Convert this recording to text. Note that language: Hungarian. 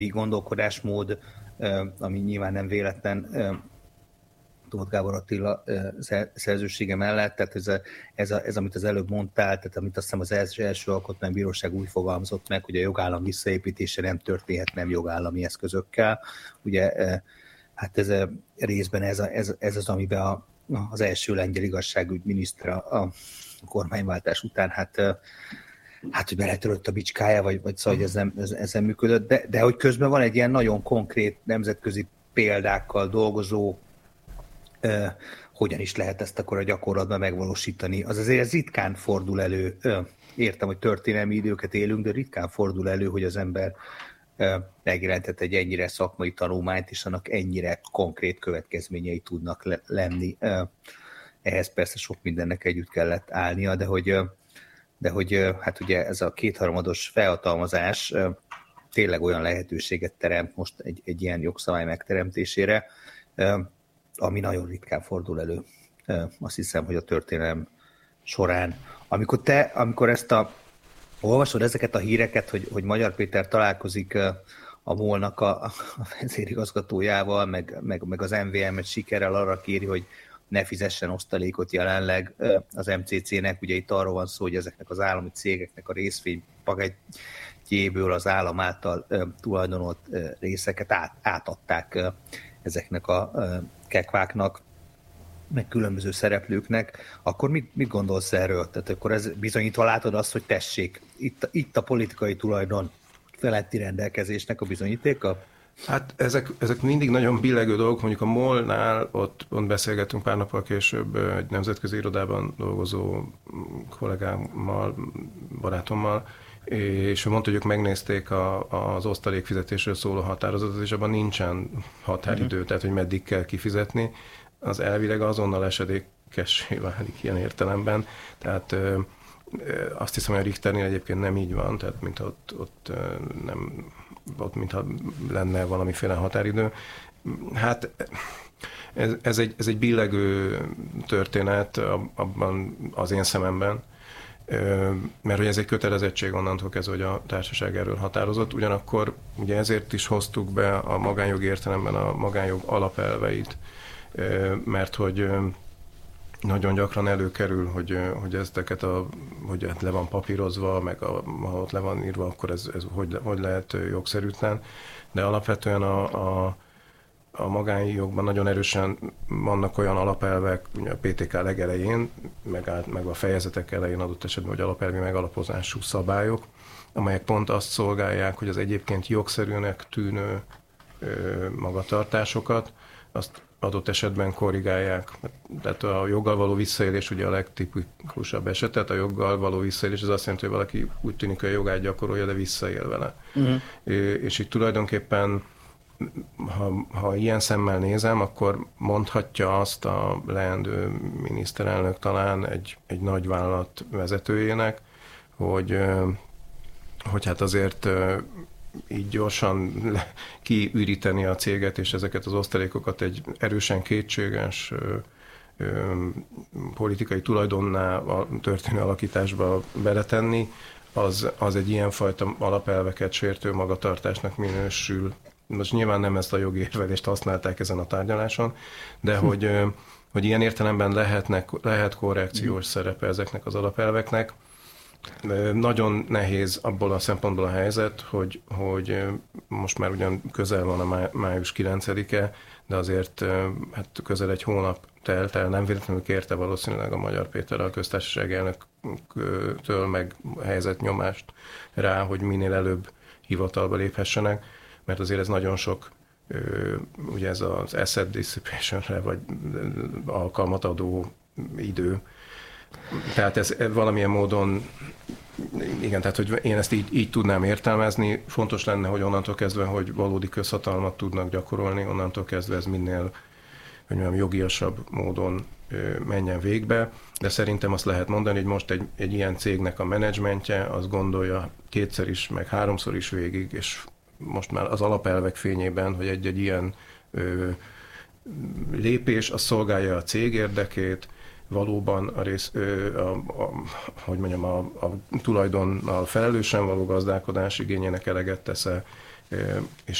gondolkodásmód, ami nyilván nem véletlen Tóth Gábor Attila szerzősége mellett, tehát ez, amit az előbb mondtál, tehát amit azt hiszem az első alkotmánybíróság úgy fogalmazott meg, hogy a jogállam visszaépítése nem történhet nem jogállami eszközökkel. Ugye hát ez részben ez az, amiben az első lengyel igazságügyminiszter a kormányváltás után hogy beletörött a bicskája, vagy szóval, hogy ez nem működött, de hogy közben van egy ilyen nagyon konkrét nemzetközi példákkal dolgozó, hogyan is lehet ezt akkor a gyakorlatban megvalósítani. Az azért ez ritkán fordul elő. Értem, hogy történelmi időket élünk, de ritkán fordul elő, hogy az ember megjelentett egy ennyire szakmai tanulmányt, és annak ennyire konkrét következményei tudnak lenni. Ehhez persze sok mindennek együtt kellett állnia, de hogy hát ugye ez a kétharmados felhatalmazás tényleg olyan lehetőséget teremt most egy ilyen jogszabály megteremtésére, ami nagyon ritkán fordul elő. Azt hiszem, hogy a történelem során. Amikor olvasod ezeket a híreket, hogy Magyar Péter találkozik a MOL-nak a vezérigazgatójával, meg az MVM-et sikerrel arra kéri, hogy ne fizessen osztalékot jelenleg az MCC-nek. Ugye itt arról van szó, hogy ezeknek az állami cégeknek a részvénypakettjéből az állam által tulajdonolt részeket átadták ezeknek a kekváknak, meg különböző szereplőknek, akkor mit gondolsz erről? Tehát akkor ez bizonyítva látod azt, hogy tessék, itt a politikai tulajdon feletti rendelkezésnek a bizonyítéka? Hát ezek mindig nagyon billegő dolgok, mondjuk a MOL-nál, ott beszélgettünk pár nappal később egy nemzetközi irodában dolgozó kollégámmal, barátommal, és ő mondta, hogy ők megnézték az osztalékfizetésről szóló határozatot, és abban nincsen határidő, tehát hogy meddig kell kifizetni. Az elvileg azonnal esedékessé válik ilyen értelemben, tehát azt hiszem, hogy a Richternél egyébként nem így van, tehát mintha ott mintha lenne valamiféle határidő. Hát ez egy billegő történet abban az én szememben, mert hogy ez egy kötelezettség onnantól kezdve, hogy a társaság erről határozott. Ugyanakkor ugye ezért is hoztuk be a magánjog értelemben a magánjog alapelveit, mert hogy nagyon gyakran előkerül, hogy ezeket hogy le van papírozva, meg ha ott le van írva, akkor ez hogy lehet jogszerűtlen. De alapvetően a magánjogban nagyon erősen vannak olyan alapelvek, a PTK legelején, meg a fejezetek elején adott esetben, hogy alapelvi megalapozású szabályok, amelyek pont azt szolgálják, hogy az egyébként jogszerűnek tűnő magatartásokat, azt adott esetben korrigálják. Tehát a joggal való visszaélés ugye a legtipikusabb eset, tehát a joggal való visszaélés az azt jelenti, hogy valaki úgy tűnik, hogy a jogát gyakorolja, de visszaél vele. És így tulajdonképpen, ha ilyen szemmel nézem, akkor mondhatja azt a leendő miniszterelnök talán egy nagy vállalat vezetőjének, hogy hát azért így gyorsan kiüríteni a céget, és ezeket az osztalékokat egy erősen kétséges politikai tulajdonná történő alakításba beletenni, az egy ilyenfajta alapelveket sértő magatartásnak minősül. Most nyilván nem ezt a jogi érvelést használták ezen a tárgyaláson, de hogy ilyen értelemben lehet korrekciós szerepe ezeknek az alapelveknek. Nagyon nehéz abból a szempontból a helyzet, hogy most már ugyan közel van a május 9-e, de azért hát közel egy hónap telt el, nem véletlenül kérte valószínűleg a Magyar Péter a köztársaság elnöktől meg helyzet nyomást rá, hogy minél előbb hivatalba léphessenek, mert azért ez nagyon sok, ugye ez az asset dissipationre, vagy alkalmat adó idő. Tehát ez valamilyen módon, igen, tehát hogy én ezt így tudnám értelmezni, fontos lenne, hogy onnantól kezdve, hogy valódi közhatalmat tudnak gyakorolni, onnantól kezdve ez minél jogiasabb módon menjen végbe, de szerintem azt lehet mondani, hogy most egy ilyen cégnek a menedzsmentje azt gondolja kétszer is, meg háromszor is végig, és most már az alapelvek fényében, hogy egy ilyen lépés, az szolgálja a cég érdekét, valóban a tulajdonnal felelősen való gazdálkodás igényének eleget tesz, és